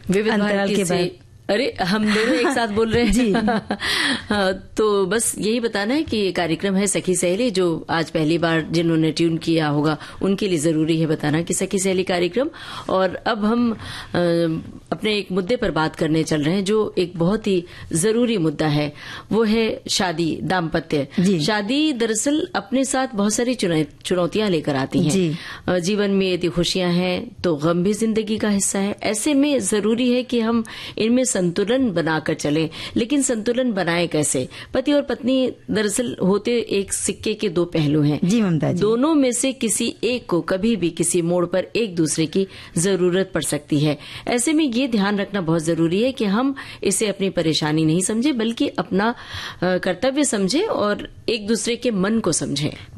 विविध अंतराल भारती के से। बाद। अरे हम दोनों एक साथ बोल रहे हैं जी। हाँ, तो बस यही बताना है कि ये कार्यक्रम है सखी सहेली, जो आज पहली बार जिन्होंने ट्यून किया होगा उनके लिए जरूरी है बताना कि सखी सहेली कार्यक्रम। और अब हम अपने एक मुद्दे पर बात करने चल रहे हैं जो एक बहुत ही जरूरी मुद्दा है, वो है शादी, दाम्पत्य। शादी दरअसल अपने साथ बहुत सारी चुनौतियां लेकर आती हैं। जीवन में यदि खुशियां हैं तो गम भी जिंदगी का हिस्सा है। ऐसे में जरूरी है कि हम इनमें संतुलन बनाकर चलें। लेकिन संतुलन बनाए कैसे? पति और पत्नी दरअसल होते एक सिक्के के दो पहलू हैं। जी ममता जी। दोनों में से किसी एक को कभी भी किसी मोड़ पर एक दूसरे की जरूरत पड़ सकती है। ऐसे में ये ध्यान रखना बहुत जरूरी है कि हम इसे अपनी परेशानी नहीं समझे, बल्कि अपना कर्तव्य समझें और एक दूसरे के मन को समझें।